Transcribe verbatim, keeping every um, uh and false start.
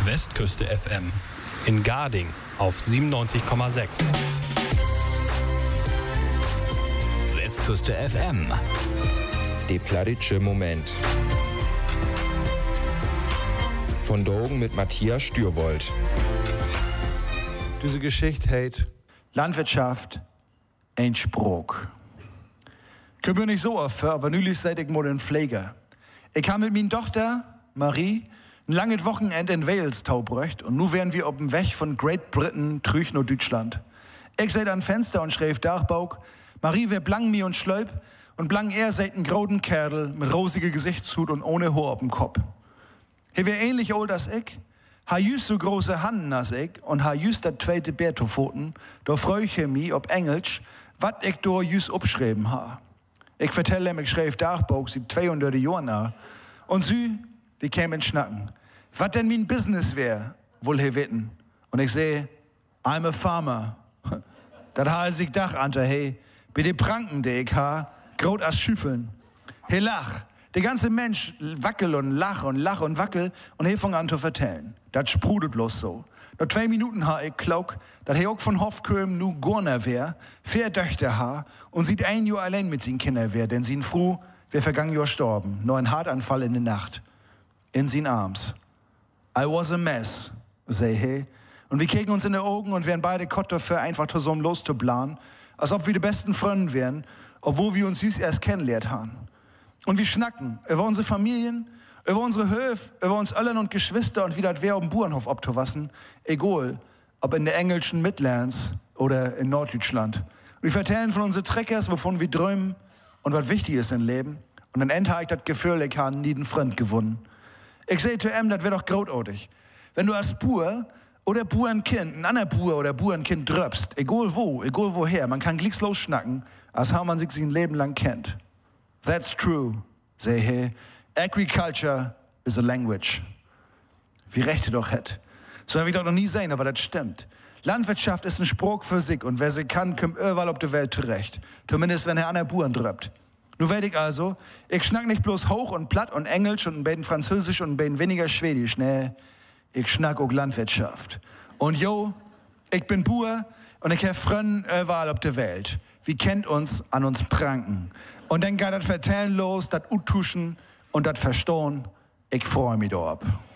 Westküste F M. In Garding auf siebenundneunzig Komma sechs. Westküste F M. Der plattitsche Moment. Von Drogen mit Matthias Stürwold. Diese Geschichte heißt Landwirtschaft, ein Spruch. Ich bin nicht so oft, aber nun seit ich mal in Pfleger. Ich kam mit meiner Tochter, Marie, ein langes Wochenende in Wales taubrecht und nun wären wir auf dem Weg von Great Britain trüch nach Deutschland. Ich seh an Fenster und schreef Dachbauch, Marie wär blang mir und schlöp und blang er seit ein grauden Kerl mit rosiger Gesichtshut und ohne Haar auf dem Kopf. He wär ähnlich old als ich, ha jüst so große Handen als ich und ha jüst dat zweite Bärtofoten, da freu ich mich ob Englisch, wat ich do jüst abschreiben ha. Ich vertelle ihm, ich schreef Dachbauch, sie zweihundert Jahre nach. Und sie, wir kämen schnacken. Was denn mein Business wär, wohl he witten. Und ich seh, I'm a farmer. Dat ha ich Dach ante, hey, bei de Pranken, de ich ha, grot as Schüffeln. He lach, der ganze Mensch wackel und lach und lach und wackel und he fang an zu vertellen. Dat sprudelt bloß so. Nach zwei Minuten ha ich glaub, dat he auch von Hofköm nu Gorner wär, vier Töchter ha und sieht ein Jahr allein mit sin Kinder wär, denn sin Fru wär vergangen Jahr storben, nur ein Hartanfall in der Nacht. In sin Arms. I was a mess, say he. Und wir kriegen uns in die Augen und wären beide Kott dafür, einfach zusammen loszublahen, als ob wir die besten Freunde wären, obwohl wir uns süß erst kennenlernt haben. Und wir schnacken über unsere Familien, über unsere Höfe, über uns Öllern und Geschwister und wie das wär auf dem Bauernhof obzuwassen, egal, ob in der englischen Midlands oder in Norddeutschland. Und wir vertellen von unseren Treckers, wovon wir träumen und was wichtig ist im Leben. Und dann end ich das Gefühl, ich habe nie einen Freund gewonnen. Ich seh zu ihm, das wär doch großartig. Wenn du als Bauer oder Bauernkind, ein anderer Bauer oder Bauernkind dröpst, egal wo, egal woher, man kann glückslos schnacken, als how man sich sein Leben lang kennt. That's true, say he. Agriculture is a language. Wie recht ihr doch hätt. So hab ich doch noch nie sehen, aber das stimmt. Landwirtschaft ist ein Spruch für sich und wer sie kann, kommt überall auf der Welt zurecht. Zumindest wenn er an der Bauern dröppt. Nun werd ich also, ich schnack nicht bloß hoch und platt und Englisch und ein bisschen Französisch und ein bisschen weniger Schwedisch, nee. Ich schnack auch Landwirtschaft. Und jo, ich bin Bauer und ich hab Freunde überall auf der Welt. Wie kennt uns an uns pranken. Und dann geht das Vertellen los, das Uttuschen und das Verstohn. Ich freu mich da ab.